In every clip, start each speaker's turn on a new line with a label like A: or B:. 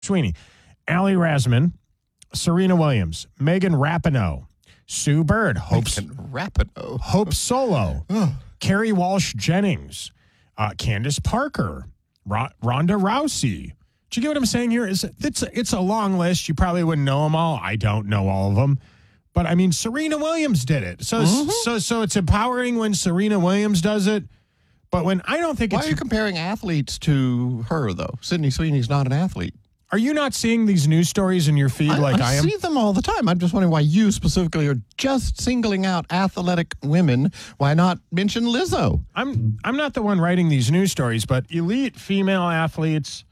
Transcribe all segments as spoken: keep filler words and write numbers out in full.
A: Sweeney, Allie Rasman, Serena Williams, Megan Rapinoe, Sue Bird, Hope,
B: Rapinoe.
A: Hope Solo, Carrie Walsh Jennings, uh, Candace Parker, Ro- Ronda Rousey. Do you get what I'm saying here? Is it's a, it's a long list. You probably wouldn't know them all. I don't know all of them. But, I mean, Serena Williams did it. So, mm-hmm. so, so it's empowering when Serena Williams does it. But when I don't think
B: Why
A: it's...
B: Why are you comparing athletes to her, though? Sydney Sweeney's not an athlete.
A: Are you not seeing these news stories in your feed I, like I,
B: I
A: am?
B: I see them all the time. I'm just wondering why you specifically are just singling out athletic women. Why not mention Lizzo?
A: I'm I'm not the one writing these news stories, but elite female athletes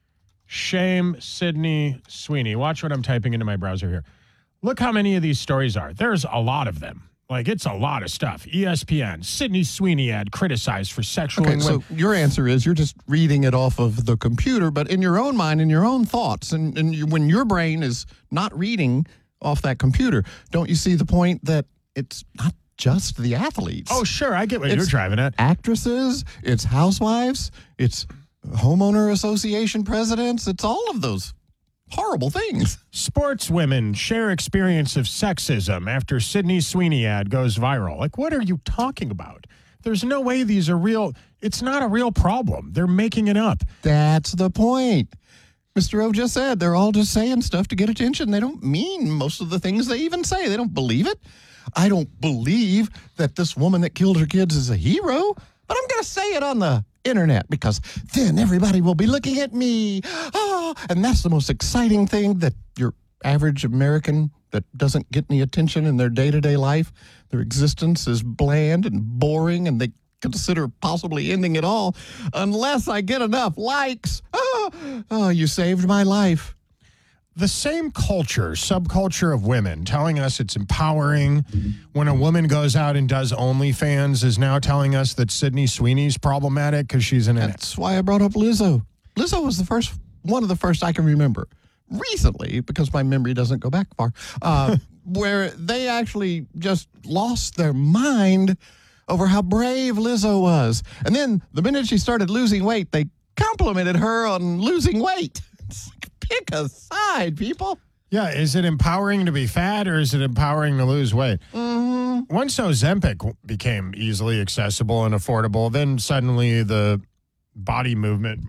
A: shame Sydney Sweeney. Watch what I'm typing into my browser here. Look how many of these stories are. There's a lot of them. Like, it's a lot of stuff. E S P N, Sydney Sweeney ad criticized for sexual...
B: Okay, so your answer is you're just reading it off of the computer, but in your own mind, in your own thoughts, and, and you, when your brain is not reading off that computer, don't you see the point that it's not just the athletes?
A: Oh, sure. I get what
B: it's
A: you're driving at.
B: Actresses, it's housewives, it's homeowner association presidents, it's all of those horrible things.
A: Sportswomen share experience of sexism after Sydney Sweeney ad goes viral. Like, what are you talking about? There's no way these are real. It's not a real problem. They're making it up.
B: That's the point. Mister O just said they're all just saying stuff to get attention. They don't mean most of the things they even say. They don't believe it. I don't believe that this woman that killed her kids is a hero, but I'm going to say it on the internet because then everybody will be looking at me. Oh, and that's the most exciting thing that your average American that doesn't get any attention in their day-to-day life, their existence is bland and boring and they consider possibly ending it all unless I get enough likes. Oh, oh you saved my life.
A: The same culture, subculture of women telling us it's empowering when a woman goes out and does OnlyFans is now telling us that Sydney Sweeney's problematic because she's in it.
B: That's why I brought up Lizzo. Lizzo was the first, one of the first I can remember recently, because my memory doesn't go back far, uh, where they actually just lost their mind over how brave Lizzo was. And then the minute she started losing weight, they complimented her on losing weight. It's like, pick a side, people.
A: Yeah, is it empowering to be fat or is it empowering to lose weight?
B: Mm-hmm.
A: Once Ozempic became easily accessible and affordable, then suddenly the body movement,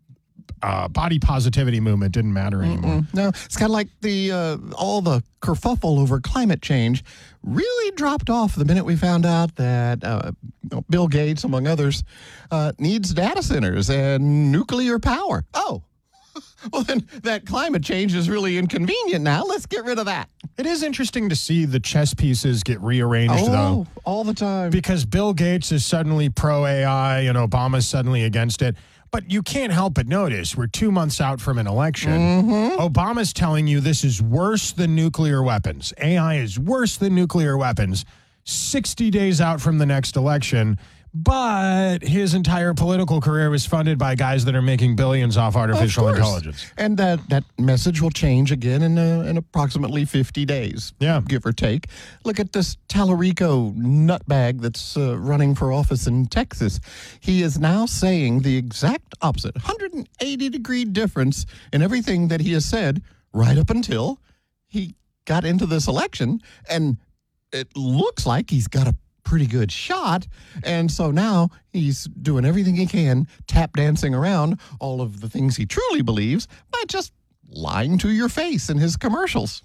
A: uh, body positivity movement didn't matter anymore.
B: Mm-mm. No, it's kind of like the uh, all the kerfuffle over climate change really dropped off the minute we found out that uh, Bill Gates, among others, uh, needs data centers and nuclear power. Oh. Well, then that climate change is really inconvenient now. Let's get rid of that.
A: It is interesting to see the chess pieces get rearranged,
B: oh,
A: though.
B: all the time.
A: Because Bill Gates is suddenly pro-A I and Obama's suddenly against it. But you can't help but notice we're two months out from an election.
B: Mm-hmm.
A: Obama's telling you this is worse than nuclear weapons. A I is worse than nuclear weapons. sixty days out from the next election. But his entire political career was funded by guys that are making billions off artificial
B: of
A: intelligence.
B: And that, that message will change again in, uh, in approximately fifty days,
A: yeah,
B: give or take. Look at this Tallarico nutbag that's uh, running for office in Texas. He is now saying the exact opposite, one hundred eighty degree difference in everything that he has said right up until he got into this election. And it looks like he's got a pretty good shot, and so now he's doing everything he can, tap dancing around all of the things he truly believes by just lying to your face in his commercials.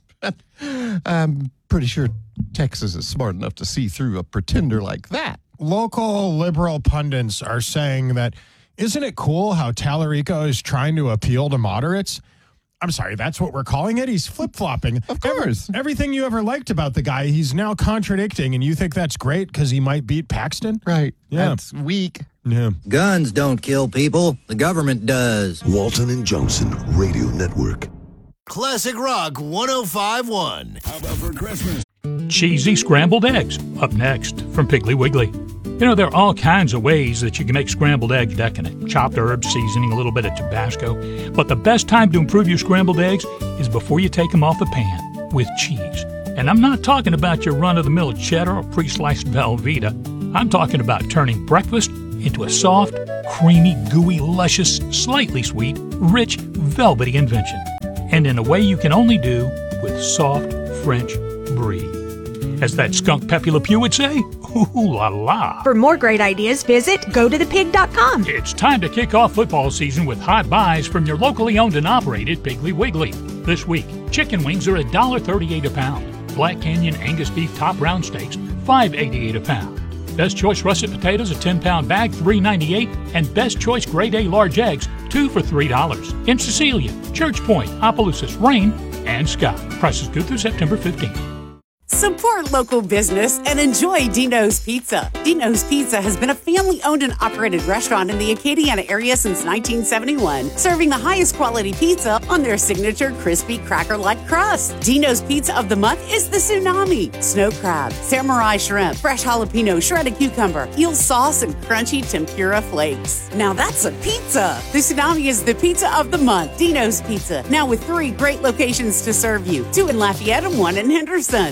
B: I'm pretty sure Texas is smart enough to see through a pretender like that.
A: Local liberal pundits are saying that, isn't it cool how Tallarico is trying to appeal to moderates? I'm sorry, that's what we're calling it? He's flip-flopping.
B: Of course.
A: Every, everything you ever liked about the guy, he's now contradicting, and you think that's great because he might beat Paxton?
B: Right.
A: Yeah.
B: That's weak.
A: Yeah.
C: Guns don't kill people. The government does.
D: Walton and Johnson Radio Network.
E: Classic Rock one oh five point one. How about for Christmas?
F: Cheesy scrambled eggs, up next from Piggly Wiggly. You know, there are all kinds of ways that you can make scrambled eggs decadent. Chopped herbs, seasoning, a little bit of Tabasco. But the best time to improve your scrambled eggs is before you take them off the pan with cheese. And I'm not talking about your run-of-the-mill cheddar or pre-sliced Velveeta. I'm talking about turning breakfast into a soft, creamy, gooey, luscious, slightly sweet, rich, velvety invention. and in a way you can only do with soft French brie. As that skunk Pepe Le Pew would say, ooh la la.
G: For more great ideas, visit go to the pig dot com.
F: It's time to kick off football season with hot buys from your locally owned and operated Piggly Wiggly. This week, chicken wings are one dollar thirty-eight a pound. Black Canyon Angus beef top round steaks, five dollars and eighty-eight cents a pound. Best Choice russet potatoes, a ten pound bag, three dollars and ninety-eight cents. And Best Choice Grade A large eggs, two for three dollars. In Cecilia, Church Point, Opelousas, Rain, and Scott. Prices good through September fifteenth.
H: Support local business and enjoy Dino's Pizza. Dino's Pizza has been a family-owned and operated restaurant in the Acadiana area since nineteen seventy-one, serving the highest quality pizza on their signature crispy cracker-like crust. Dino's Pizza of the Month is the Tsunami, snow crab, samurai shrimp, fresh jalapeno, shredded cucumber, eel sauce, and crunchy tempura flakes. Now that's a pizza! The Tsunami is the Pizza of the Month. Dino's Pizza, now with three great locations to serve you, two in Lafayette and one in Henderson.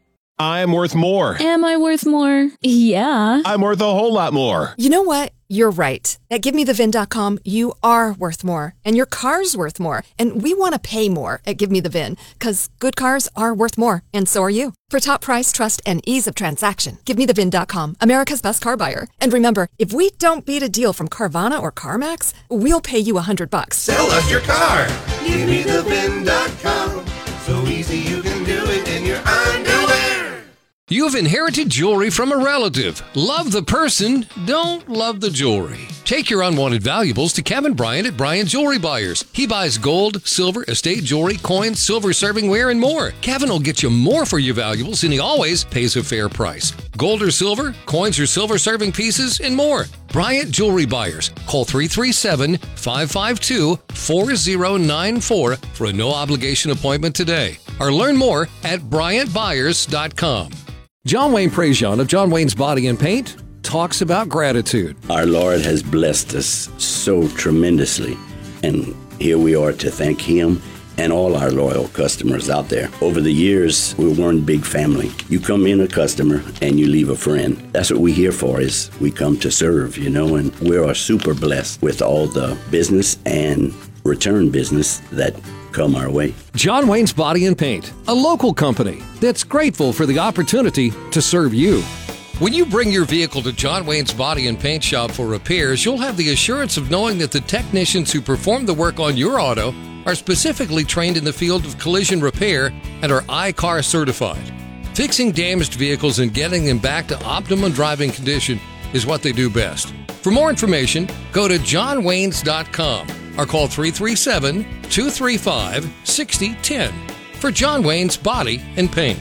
I: I'm worth more.
J: Am I worth more? Yeah.
I: I'm worth a whole lot more.
K: You know what? You're right. At Give Me The Vin dot com, you are worth more. And your car's worth more. And we want to pay more at Give Me The Vin, because good cars are worth more. And so are you. For top price, trust, and ease of transaction, Give Me The Vin dot com, America's best car buyer. And remember, if we don't beat a deal from Carvana or CarMax, we'll pay you a hundred bucks.
L: Sell us your car. Give Me The Vin dot com. So easy you can do it in your underwear.
M: You've inherited jewelry from a relative. Love the person, don't love the jewelry. Take your unwanted valuables to Kevin Bryant at Bryant Jewelry Buyers. He buys gold, silver, estate jewelry, coins, silver servingware, and more. Kevin will get you more for your valuables, and he always pays a fair price. Gold or silver, coins or silver serving pieces, and more. Bryant Jewelry Buyers. Call three three seven, five five two, four zero nine four for a no-obligation appointment today. Or learn more at Bryant Buyers dot com.
N: John Wayne Prejean of John Wayne's Body and Paint talks about gratitude.
O: Our Lord has blessed us so tremendously, and here we are to thank Him and all our loyal customers out there. Over the years, we were one big family. You come in a customer and you leave a friend. That's what we're here for, is we come to serve, you know, and we are super blessed with all the business and return business that come our way.
N: John Wayne's Body and Paint, a local company that's grateful for the opportunity to serve you.
M: When you bring your vehicle to John Wayne's Body and Paint Shop for repairs, you'll have the assurance of knowing that the technicians who perform the work on your auto are specifically trained in the field of collision repair and are I C A R certified. Fixing damaged vehicles and getting them back to optimum driving condition is what they do best. For more information, go to john waynes dot com or call three three seven, two three five, six zero one zero for John Wayne's Body and Paint.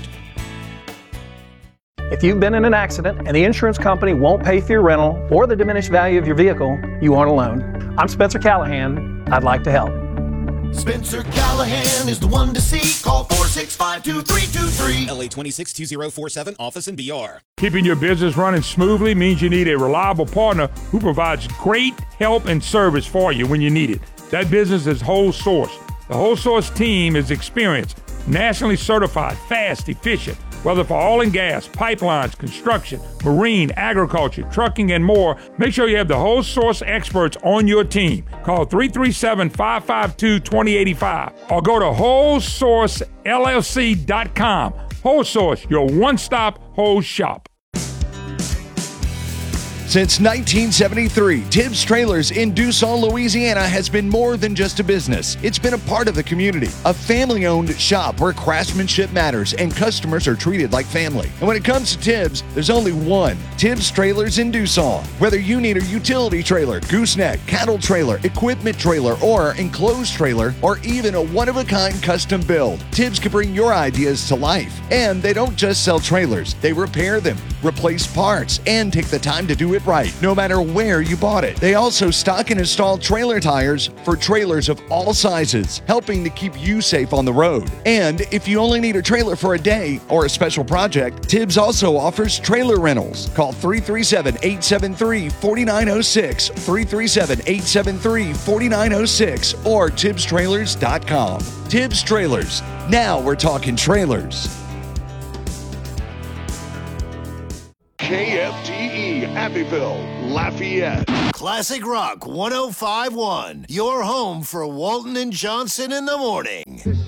P: If you've been in an accident and the insurance company won't pay for your rental or the diminished value of your vehicle, you aren't alone. I'm Spencer Callahan. I'd like to help.
E: Spencer Callahan is the one to see. Call four six five, two three two three.
Q: L A twenty-six two zero four seven, office in B R.
R: Keeping your business running smoothly means you need a reliable partner who provides great help and service for you when you need it. That business is Whole Source. The Whole Source team is experienced, nationally certified, fast, efficient. Whether for oil and gas, pipelines, construction, marine, agriculture, trucking, and more, make sure you have the Whole Source experts on your team. Call three three seven, five five two, two zero eight five or go to whole source L L C dot com. Whole Source, your one-stop whole shop.
S: Since nineteen seventy-three, Tibbs Trailers in Dussault, Louisiana has been more than just a business. It's been a part of the community, a family-owned shop where craftsmanship matters and customers are treated like family. And when it comes to Tibbs, there's only one, Tibbs Trailers in Dussault. Whether you need a utility trailer, gooseneck, cattle trailer, equipment trailer, or enclosed trailer, or even a one-of-a-kind custom build, Tibbs can bring your ideas to life. And they don't just sell trailers, they repair them, replace parts, and take the time to do it right, no matter where you bought it. They also stock and install trailer tires for trailers of all sizes, helping to keep you safe on the road. And if you only need a trailer for a day or a special project, Tibbs also offers trailer rentals. Call three three seven, eight seven three, four nine zero six, three three seven, eight seven three, four nine zero six, or tibbs trailers dot com. Tibbs Trailers. Now we're talking trailers.
T: K F T E
D: Happyville, Lafayette.
E: Classic Rock one oh five point one. Your home for Walton and Johnson in the morning.